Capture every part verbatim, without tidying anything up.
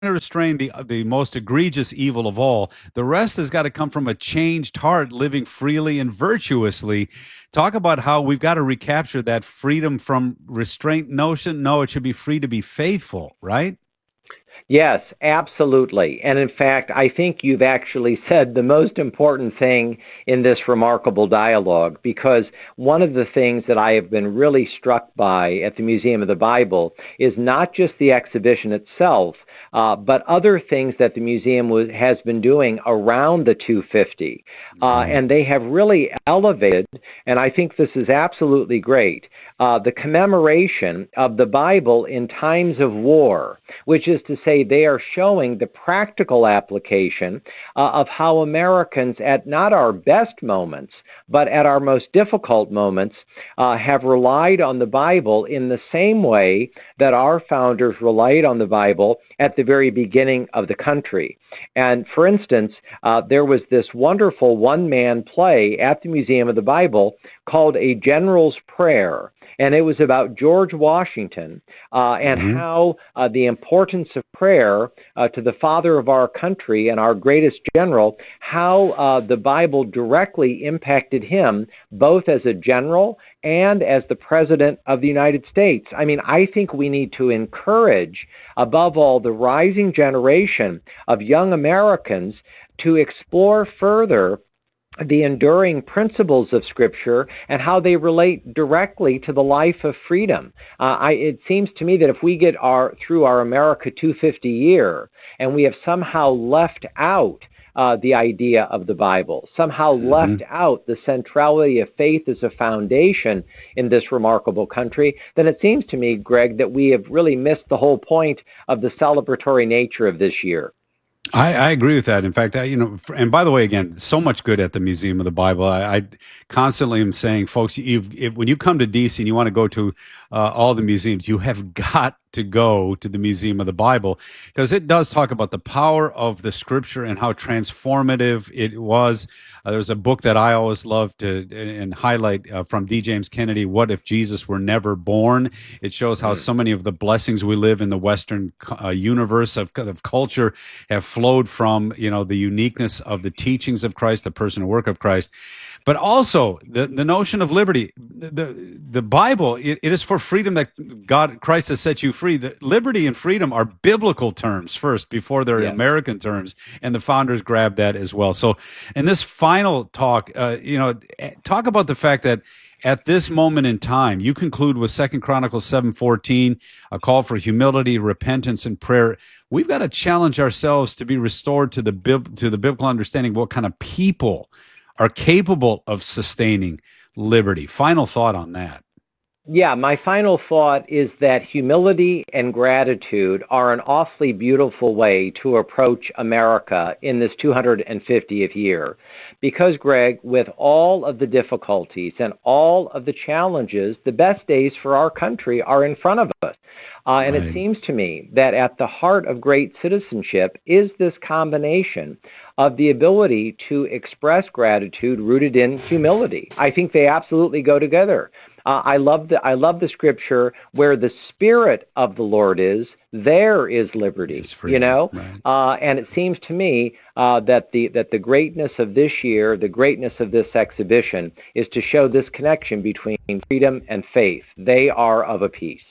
to restrain the the most egregious evil of all. The rest has got to come from a changed heart, living freely and virtuously. Talk about how we've got to recapture that freedom from restraint notion. No, it should be free to be faithful, right? Yes, absolutely. And in fact, I think you've actually said the most important thing in this remarkable dialogue, because one of the things that I have been really struck by at the Museum of the Bible is not just the exhibition itself, uh, but other things that the museum was, has been doing around the two fifty. Uh, and they have really elevated, and I think this is absolutely great, uh, the commemoration of the Bible in times of war, which is to say they are showing the practical application uh, of how Americans, at not our best moments, but at our most difficult moments, uh, have relied on the Bible in the same way that our founders relied on the Bible at the very beginning of the country. And for instance, uh, there was this wonderful one-man play at the Museum of the Bible called A General's Prayer. And it was about George Washington uh, and mm-hmm. how uh, the importance of prayer uh, to the father of our country and our greatest general, how uh, the Bible directly impacted him, both as a general and as the President of the United States. I mean, I think we need to encourage, above all, the rising generation of young Americans to explore further the enduring principles of Scripture and how they relate directly to the life of freedom. Uh, I, it seems to me that if we get our through our America two fifty year and we have somehow left out uh, the idea of the Bible, somehow mm-hmm. left out the centrality of faith as a foundation in this remarkable country, then it seems to me, Greg, that we have really missed the whole point of the celebratory nature of this year. I, I agree with that. In fact, I, you know, and by the way, again, so much good at the Museum of the Bible. I, I constantly am saying, folks, you've, if, when you come to D C and you want to go to uh, all the museums, you have got to go to the Museum of the Bible, because it does talk about the power of the Scripture and how transformative it was. Uh, there's a book that I always love to and highlight uh, from D. James Kennedy, What If Jesus Were Never Born? It shows how so many of the blessings we live in the Western uh, universe of, of culture have flowed from, you know, the uniqueness of the teachings of Christ, the person and work of Christ. But also the, the notion of liberty. The, the Bible, it, it is for freedom that God, Christ has set you free. The liberty and freedom are biblical terms first before they're yeah. American terms, and the founders grabbed that as well. So in this final talk, uh, you know, talk about the fact that at this moment in time, you conclude with Second Chronicles seven fourteen, a call for humility, repentance, and prayer. We've got to challenge ourselves to be restored to the bib- to the biblical understanding of what kind of people are capable of sustaining liberty. Final thought on that. Yeah, my final thought is that humility and gratitude are an awfully beautiful way to approach America in this two hundred fiftieth year. Because, Greg, with all of the difficulties and all of the challenges, the best days for our country are in front of us. Uh, and right. It seems to me that at the heart of great citizenship is this combination of the ability to express gratitude rooted in humility. I think they absolutely go together. Uh, I love the I love the scripture where the Spirit of the Lord is, there is liberty. You know, right. uh, and it seems to me uh, that the that the greatness of this year, the greatness of this exhibition, is to show this connection between freedom and faith. They are of a piece.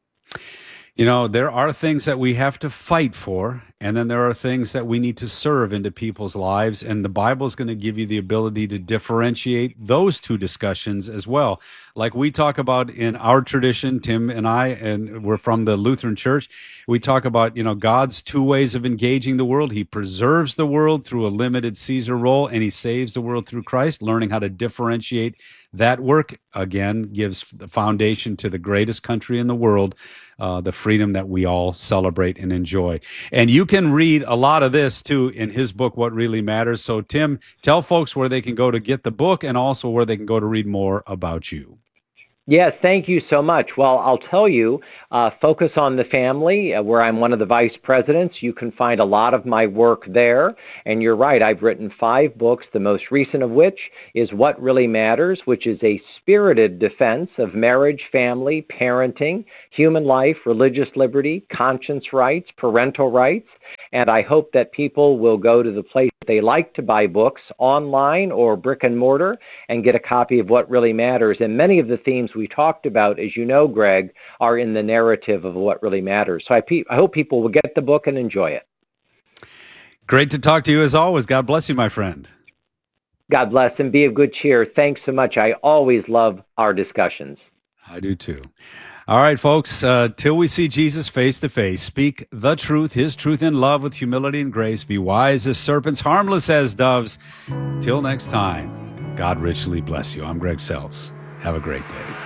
You know, there are things that we have to fight for, and then there are things that we need to serve into people's lives, and the Bible is going to give you the ability to differentiate those two discussions as well. Like we talk about in our tradition, Tim and I, and we're from the Lutheran Church, we talk about, you know, God's two ways of engaging the world. He preserves the world through a limited Caesar role, and he saves the world through Christ. Learning how to differentiate that work, again, gives the foundation to the greatest country in the world, uh, the freedom that we all celebrate and enjoy. And you can read a lot of this, too, in his book, What Really Matters. So, Tim, tell folks where they can go to get the book and also where they can go to read more about you. Yes, thank you so much. Well, I'll tell you, uh, Focus on the Family, uh, where I'm one of the vice presidents. You can find a lot of my work there. And you're right, I've written five books, the most recent of which is What Really Matters, which is a spirited defense of marriage, family, parenting, human life, religious liberty, conscience rights, parental rights. And I hope that people will go to the place they like to buy books, online or brick and mortar, and get a copy of What Really Matters. And many of the themes we talked about, as you know, Greg, are in the narrative of What Really Matters. So I, pe- I hope people will get the book and enjoy it. Great to talk to you as always. God bless you, my friend. God bless, and be of good cheer. Thanks so much. I always love our discussions. I do too. All right, folks, uh, till we see Jesus face to face, speak the truth, his truth in love with humility and grace. Be wise as serpents, harmless as doves. Till next time, God richly bless you. I'm Greg Seltz. Have a great day.